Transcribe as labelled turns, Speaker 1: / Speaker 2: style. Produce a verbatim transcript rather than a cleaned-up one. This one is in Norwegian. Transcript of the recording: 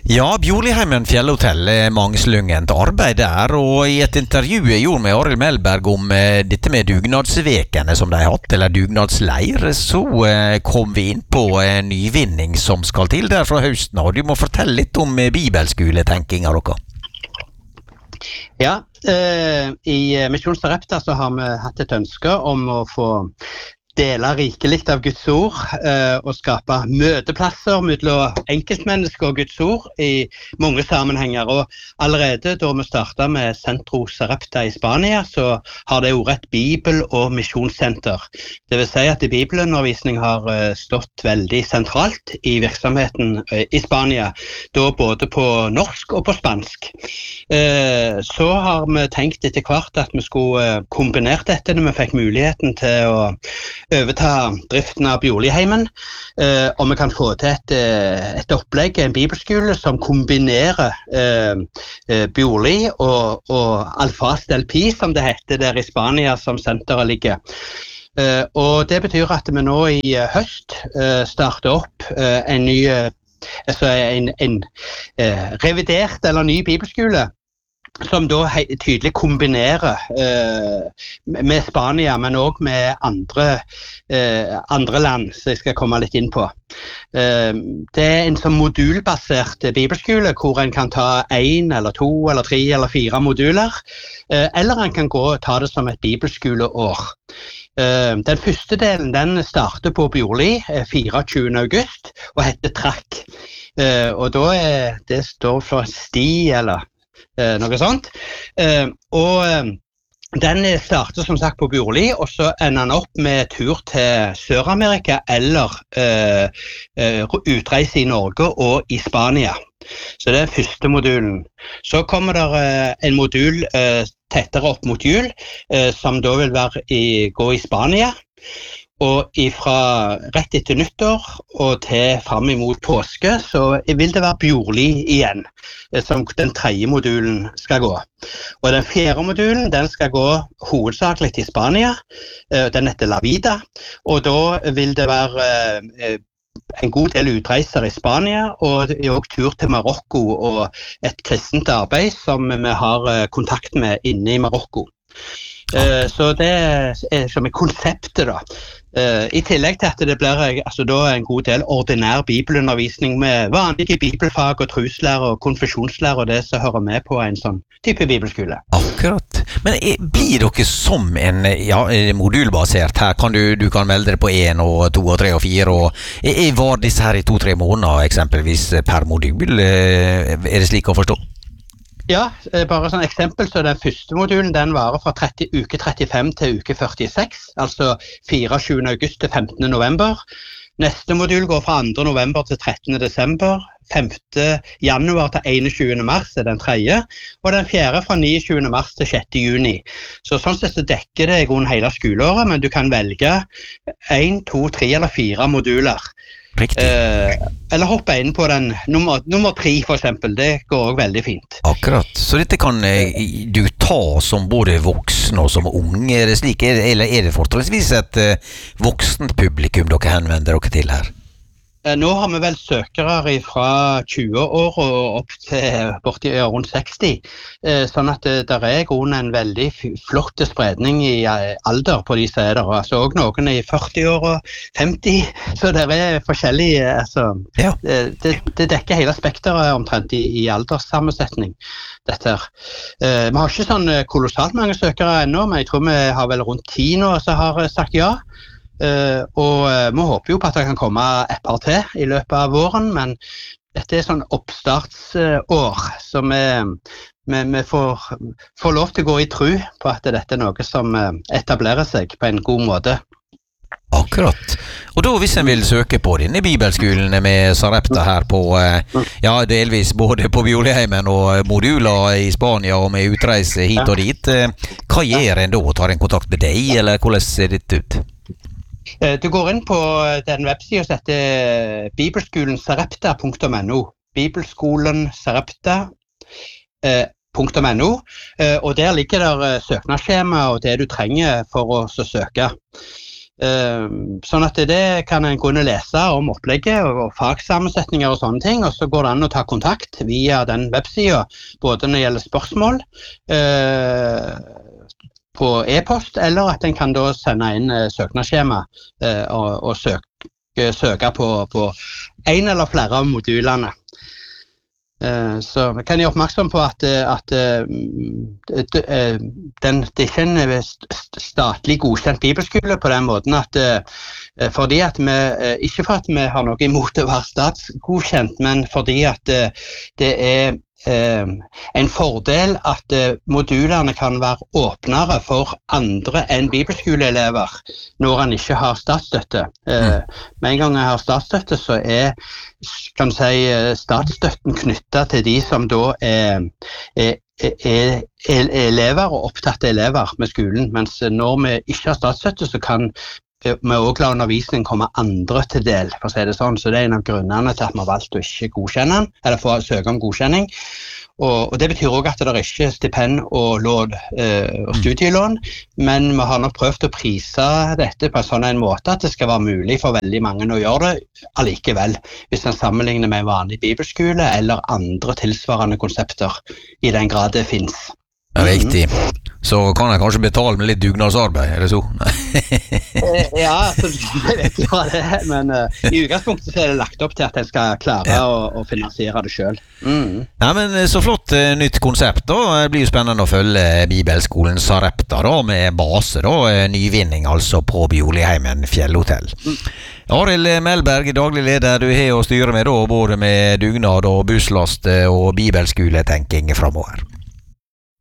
Speaker 1: Ja, Bjorliheimen fjellhotell er mangslungent arbeid der, og i et intervju jeg gjorde med Arild Melberg om eh, dette med dugnadsvekene som de har hatt, eller dugnadsleir, så eh, kom vi inn på en nyvinning som skal til der fra høsten, og du må fortelle litt om eh, bibelskoletenking av dere.
Speaker 2: Ja, eh, i Misjon Sarepta så har vi hatt et ønske om å få dele rikelig av Guds ord eh, og skape møteplasser mellom enkeltmennesker og Guds ord i mange sammenhenger. Og allerede da vi startet med Centro Sarepta i Spania, så har det vært et bibel- og misjonssenter. Det vil si at bibelundervisning har eh, stått veldig sentralt i virksomheten eh, i Spania, da både på norsk og på spansk. Eh, så har vi tenkt etter hvert at vi skulle eh, kombinere dette når vi fikk muligheten til å overta driften av Bjorliheimen, eh, og vi kan få til et, et opplegg, en bibelskole som kombinerer eh, Bjorli og, og Alfaz del Pi, som det heter der i Spania, som senteret ligger. Eh, og det betyr at vi nå i høst eh, starter opp eh, en ny, altså en, en eh, revidert eller ny bibelskole, som da tydelig kombinerer eh, med Spania, men også med andre, eh, andre land, som jeg skal komme litt inn på. Eh, det er en sånn modulbasert bibelskole, hvor en kan ta en, eller to, eller tre, eller fire moduler, eh, eller en kan gå og ta det som et bibelskoleår. Eh, den første delen, den starter på Bjorli, eh, fireogtyvende august, og heter Trakk. Eh, og da er det står for sti, eller Eh, noe sånt. Eh, og eh, den starter som sagt på Bjorli, og så ender den opp med tur til Sør-Amerika eller eh, utreise i Norge og i Spania. Så det er første modulen. Så kommer det eh, en modul eh, tettere opp mot jul, eh, som da vil være i, gå i Spania. Og fra rett etter nyttår og til frem imot påske, så vil det være Bjorli igjen, som den tredje modulen skal gå. Og den fjerde modulen, den skal gå hovedsakelig til Spania, den heter La Vida, og da vil det være en god del utreiser i Spania, og også tur til Marokko og et kristent arbeid som vi har kontakt med inne i Marokko. Uh, så det er som et konseptet da. Uh, I tillegg til at det blir altså, da en god del ordinær bibelundervisning med vanlige bibelfag og troslære og konfesjonslære og det som hører med på en sånn type bibelskole.
Speaker 1: Akkurat. Men er, blir dere som en ja, modulbasert her? Kan du, du kan melde deg på en og to og tre og fire og er, var disse her i to-tre måneder eksempelvis per modul? Er det slik å forstå?
Speaker 2: Ja, bare sånn eksempel, så den første modulen den varer fra tretti, uke trettifem til uke førtiseks, altså fireogtyvende august til femtende november. Neste modul går fra andre november til trettende desember, femte januar til enogtyvende mars er den tredje, og den fjerde fra niogtyvende mars til sjette juni. Så sånn sett så dekker det grunn hele skoleåret, men du kan velge en, to, tre eller fire moduler. Eh, eller hoppe inn på den nummer, nummer tre for eksempel, det går også veldig fint.
Speaker 1: Akkurat, så dette kan eh, du ta som både voksen og som unge, er det slik, er det, eller er det fortrinnsvis et eh, voksent publikum dere henvender dere til her?
Speaker 2: Nå har vi vel søkere fra tjue år og opp til borti rundt seksti, sånn at det der er en veldig flott spredning i alder på disse er der, altså også noen i førti år og femti, så det er forskjellig, altså, ja. det, det dekker hele spekteret omtrent i, i alderssammensetning, dette her. Vi har ikke sånn kolossalt mange søkere ennå, men jeg tror vi har vel rundt ti nå som har sagt ja. Uh, og uh, vi håper jo på at det kan komme et par til i løpet av våren, men dette er sånn oppstartsår, uh, så vi, vi, vi får, får lov til å gå i tro på at dette er noe som uh, etablerer seg på en god måte.
Speaker 1: Akkurat. Og da hvis en vil søke på denne bibelskolen med Sarepta her på, uh, ja, delvis både på Bjorliheimen og moduler i Spania og med utreise hit og dit, uh, hva gjør en da? Tar en kontakt med deg, eller hvordan ser dette ut?
Speaker 2: Du går inn på den websiden som heter bibelskolen sarepta punktum no, bibelskolen sarepta punktum no, og der ligger der søknadsskjema og det du trenger for å søke. Sånn at det kan en kunne lese om opplegget og fagsammensetninger og sånne ting, og så går det an å ta kontakt via den websiden, både når det gjelder spørsmål på e-post, eller at en kan da sende inn søknadsskjema og, og søke, søke på, på en eller flere av modulene. Så vi kan gjøre oppmerksom på at, at den, det er ikke en statlig godkjent bibelskole på den måten at fordi at vi, ikke for at vi har noe imot å være statsgodkjent, men fordi at det er en fordel at modulene kan være åpnere for andre enn bibelskoleelever når han ikke har statsstøtte. Med en gang jeg har statsstøtte, så er kan si, statsstøtten knyttet til de som da er, er, er, er elever og opptatte elever med skolen, mens når vi ikke har statsstøtte, så kan vi også la undervisning komme andre til del, for å si det sånn. Så det er en av grunnene til at vi har valgt å ikke godkjenne den, eller få søke om godkjenning. Og, og det betyr også at det er ikke stipend og, lån, eh, og studielån, men vi har nok prøvd å prise dette på en sånn en måte at det skal være mulig for veldig mange å gjøre det allikevel, hvis man sammenligner med en vanlig bibelskole eller andre tilsvarende konsepter, i den grad det finnes.
Speaker 1: Riktig. Så kan jeg kanskje betale med litt dugnadsarbeid, er det så?
Speaker 2: Ja, så jeg vet ikke hva det er, men uh, i utgangspunktet så er det lagt opp til at jeg skal klare ja. å, å finansiere det selv. Mm.
Speaker 1: Ja, men så flott uh, nytt konsept da. Det blir jo spennende å følge Bibelskolen Sarepta da, med base da, nyvinning altså på Bjorliheimen fjellhotell. Mm. Arild Melberg, daglig leder, du har å styre med da, både med dugnad og busslast og bibelskoletenking fremover.